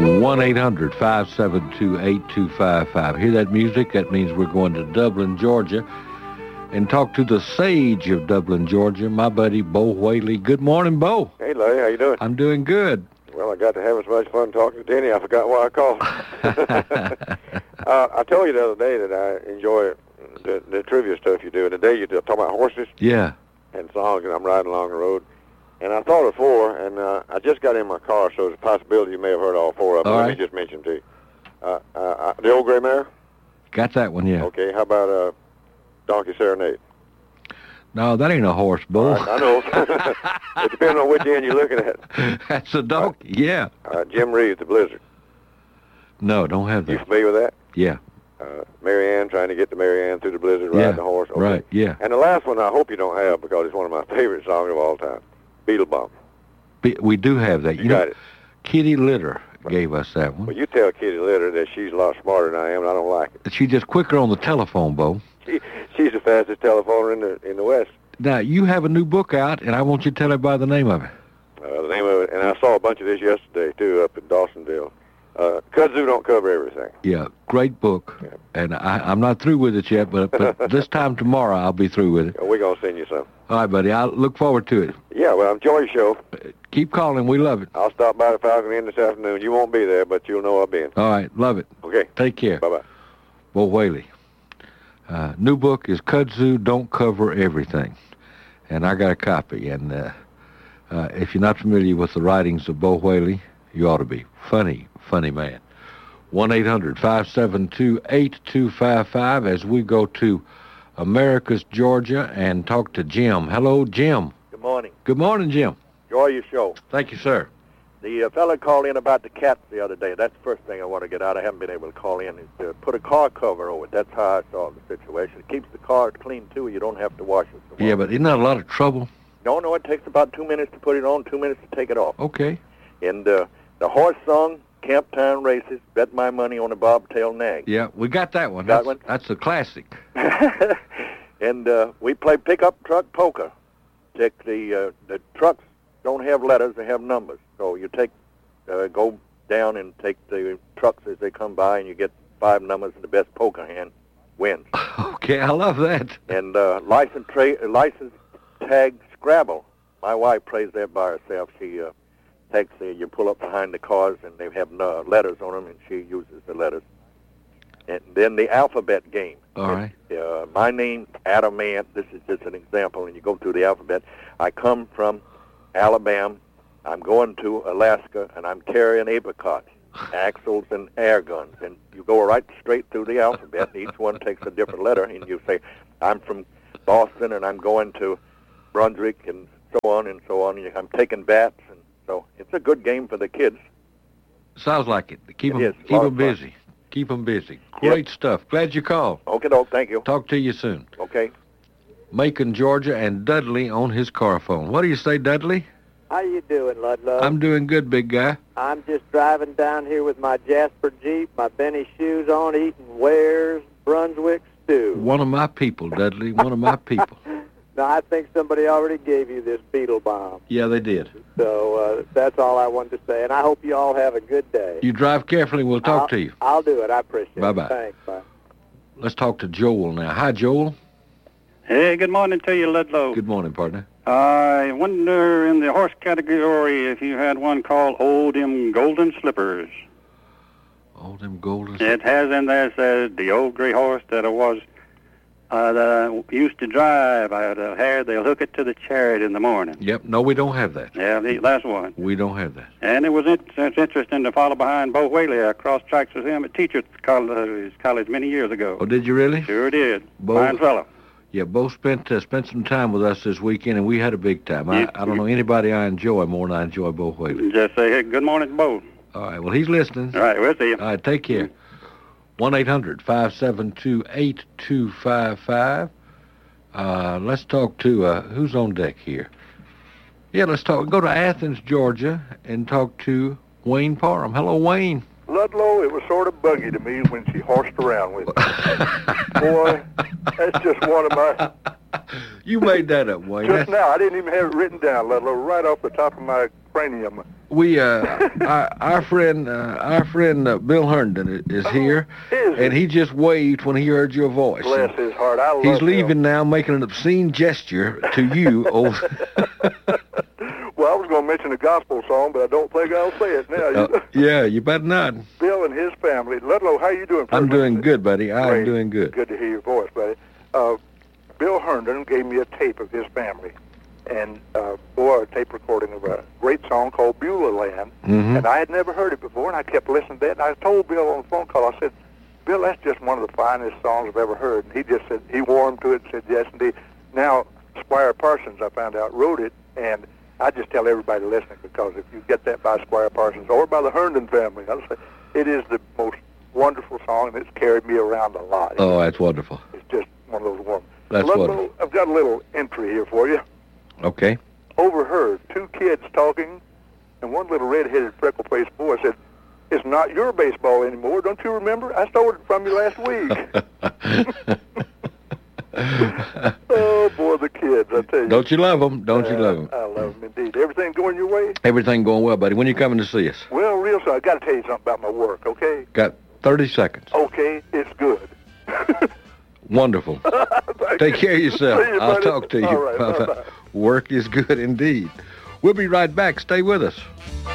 1-800-572-8255. Hear that music? That means we're going to Dublin, Georgia, and talk to the sage of Dublin, Georgia, my buddy, Bo Whaley. Good morning, Bo. Hey, Larry, how you doing? I'm doing good. Well, I got to have as much fun talking to Denny. I forgot why I called. I told you the other day that I enjoy the trivia stuff you do. And today you're talking about horses Yeah. and songs, and I'm riding along the road. And I thought of four, and I just got in my car, so there's a possibility you may have heard all four of them. All Let right. me just mention to you. The Old Gray Mare? Got that one, yeah. Okay, how about Donkey Serenade? No, that ain't a horse, Bo. I know. It depends on which end you're looking at. That's a donkey, yeah. Jim Reeves, The Blizzard. No, don't have You that. familiar with that? Yeah. Mary Ann, trying to get to Mary Ann through the blizzard, riding the horse. Okay. Right, yeah. And the last one I hope you don't have because it's one of my favorite songs of all time, Beetle Bomb. We do have that. You got it. Kitty Litter gave us that one. Well, you tell Kitty Litter that she's a lot smarter than I am, and I don't like it. She's just quicker on the telephone, Bo. She's the fastest telephoner in the West. Now, you have a new book out, and I want you to tell everybody the name of it. The name of it, and I saw a bunch of this yesterday, too, up in Dawsonville. Kudzu Don't Cover Everything. Yeah, great book. Yeah. And I'm not through with it yet, but this time tomorrow I'll be through with it. We're going to send you some. All right, buddy. I look forward to it. Yeah, well, enjoy your show. Keep calling. We love it. I'll stop by the Falcon Inn this afternoon. You won't be there, but you'll know I've been. All right. Love it. Okay. Take care. Bye-bye. Bo Whaley. New book is Kudzu Don't Cover Everything. And I got a copy. And if you're not familiar with the writings of Bo Whaley, you ought to be. Funny man. 1-800-572-8255 as we go to Americus, Georgia, and talk to Jim. Hello, Jim. Good morning. Good morning, Jim. Enjoy your show. Thank you, sir. The fella called in about the cats the other day. That's the first thing I want to get out. I haven't been able to call in. Is to put a car cover over it. That's how I solved the situation. It keeps the car clean, too. You don't have to wash it. So Yeah, but isn't that a lot of trouble? No, it takes about 2 minutes to put it on, 2 minutes to take it off. Okay. And the horse song, Camp Town Races, Bet My Money on a Bobtail Nag. Yeah, we got that one. Got one? That's a classic. And we play pickup truck poker. The trucks don't have letters, they have numbers. So you go down and take the trucks as they come by, and you get 5 numbers, and the best poker hand wins. Okay, I love that. And license tag Scrabble. My wife plays that by herself. She takes you pull up behind the cars, and they have letters on them, and she uses the letters. And then the alphabet game. All right. My name's Adamant. This is just an example, and you go through the alphabet. I come from Alabama. I'm going to Alaska, and I'm carrying apricots, axles, and air guns. And you go right straight through the alphabet, and each one takes a different letter, and you say, I'm from Boston, and I'm going to Brunswick, and so on and so on. And I'm taking bats, and so it's a good game for the kids. Sounds like it. Keep It is. them busy. Keep them busy. Great stuff. Glad you called. Okay, doke. Thank you. Talk to you soon. Okay. Macon, Georgia, and Dudley on his car phone. What do you say, Dudley? How you doing, Ludlow? I'm doing good, big guy. I'm just driving down here with my Jasper Jeep, my Benny shoes on, eating Ware's Brunswick stew. One of my people, Dudley. One of my people. Now, I think somebody already gave you this beetle bomb. Yeah, they did. So that's all I wanted to say, and I hope you all have a good day. You drive carefully. We'll talk to you. I'll do it. I appreciate Bye-bye. it. Thanks. Bye. Let's talk to Joel now. Hi, Joel. Hey, good morning to you, Ludlow. Good morning, partner. I wonder in the horse category if you had one called Old Them Golden Slippers. Oh, them golden... It has in there said the old gray horse that I used to drive. I had a hair, they'll hook it to the chariot in the morning. Yep. No, we don't have that. Yeah, that's one. We don't have that. And it was it's interesting to follow behind Bo Whaley. I crossed tracks with him at Teachers College many years ago. Oh, did you really? Sure did. Bo, Fine fellow. Yeah, Bo spent some time with us this weekend, and we had a big time. I don't know anybody I enjoy more than I enjoy Bo Whaley. Just say, hey, good morning, Bo. All right, well, he's listening. All right, we'll see you. All right, take care. 1-800-572-8255. Let's talk to, who's on deck here? Yeah, go to Athens, Georgia, and talk to Wayne Parham. Hello, Wayne. Ludlow, it was sort of buggy to me when she horsed around with me. Boy, that's just one of my... You made that up, Wayne. Just now, I didn't even have it written down, Ludlow. Right off the top of my cranium. We our friend Bill Herndon is here, Is and he just waved when he heard your voice. Bless his heart. I love He's leaving him. now, making an obscene gesture to you. Well, I was going to mention a gospel song, but I don't think I'll say it now. Yeah, you better not. Bill and his family. Ludlow, how you doing? I'm doing good, buddy. I'm Great. doing good. Good to hear your voice, buddy. Bill Herndon gave me a tape of his family, and a tape recording of a great song called Beulah Land, and I had never heard it before, and I kept listening to it, and I told Bill on the phone call, I said, Bill, that's just one of the finest songs I've ever heard, and he just said, he warmed to it and said, yes, indeed. Now, Squire Parsons, I found out, wrote it, and I just tell everybody listening, because if you get that by Squire Parsons or by the Herndon family, I'll say, it is the most wonderful song, and it's carried me around a lot. Oh, that's wonderful. It's just one of those ones. That's Ludlow, wonderful. I've got a little entry here for you. Okay. Overheard two kids talking, and one little red-headed, freckle-faced boy said, "It's not your baseball anymore. Don't you remember? I stole it from you last week." Oh, boy, the kids, I tell you. Don't you love them? Don't you love them? I love them indeed. Everything going your way? Everything going well, buddy. When you coming to see us? Well, real soon. I got to tell you something about my work, okay? Got 30 seconds. Okay, it's good. Wonderful. Take care of yourself. See you, I'll buddy. talk to you. All right, bye-bye. Work is good indeed. We'll be right back. Stay with us.